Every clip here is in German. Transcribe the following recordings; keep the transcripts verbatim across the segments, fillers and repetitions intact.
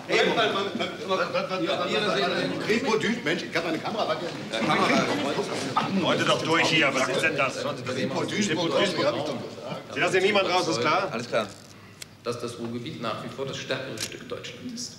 Moment mal, Reprodukt, Mensch, ich habe meine Kamera vergessen. Leute doch durch hier, was ist denn das? Reprodukt, Sie lassen niemand raus, ist klar? Alles klar. Dass das Ruhrgebiet nach wie vor das stärkere Stück Deutschland ist.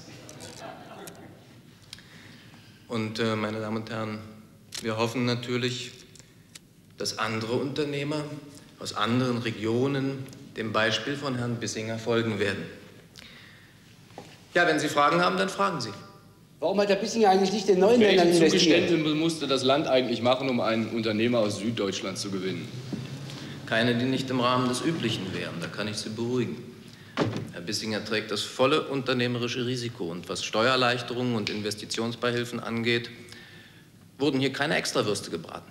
Und, äh, meine Damen und Herren, wir hoffen natürlich, dass andere Unternehmer aus anderen Regionen dem Beispiel von Herrn Bissinger folgen werden. Ja, wenn Sie Fragen haben, dann fragen Sie. Warum hat der Bissinger eigentlich nicht den neuen Ländern Welche investiert? Zugeständnisse musste das Land eigentlich machen, um einen Unternehmer aus Süddeutschland zu gewinnen? Keine, die nicht im Rahmen des Üblichen wären. Da kann ich Sie beruhigen. Herr Bissinger trägt das volle unternehmerische Risiko. Und was Steuererleichterungen und Investitionsbeihilfen angeht, wurden hier keine Extrawürste gebraten.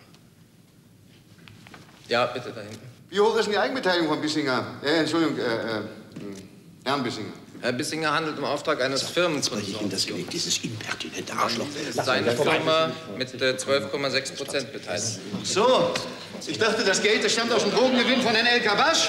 Ja, bitte da hinten. Wie hoch ist denn die Eigenbeteiligung von Bissinger? Äh, Entschuldigung, äh, äh, Herrn Bissinger. Herr Bissinger handelt im Auftrag eines Firmenkonsortiums. Das Genick, dieses impertinente Arschloch. Seine Firma mit zwölf Komma sechs Prozent beteiligt. So, ich dachte, das Geld, das stammt aus dem Drogengewinn von Herrn El Kabasch.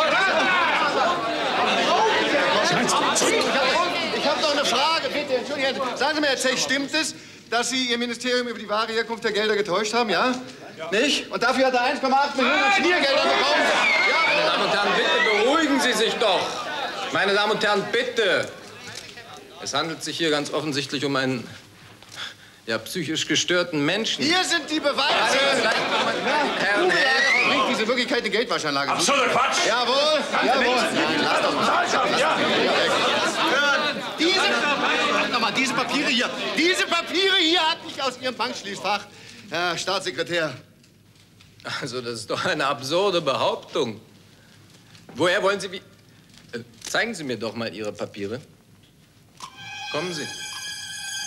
Ich habe noch eine Frage, bitte. Entschuldigung, sagen Sie mir, Herr Zech, stimmt es, dass Sie Ihr Ministerium über die wahre Herkunft der Gelder getäuscht haben, ja? Ja. Nicht? Und dafür hat er eins Komma acht Millionen Schmiergelder bekommen. Ja. Meine Damen und Herren, bitte beruhigen Sie sich doch. Meine Damen und Herren, bitte. Es handelt sich hier ganz offensichtlich um einen ja, psychisch gestörten Menschen. Hier sind die Beweise. Herr Uwe bringt diese Wirklichkeit eine Geldwaschanlage. Absoluter Quatsch! Jawohl, jawohl. Nein, lass doch mal. Ja. Diese, halt noch mal, diese Papiere hier, diese Papiere hier hatte ich aus Ihrem Bankschließfach, Herr Staatssekretär. Also, das ist doch eine absurde Behauptung. Woher wollen Sie wie... Äh, zeigen Sie mir doch mal Ihre Papiere. Kommen Sie.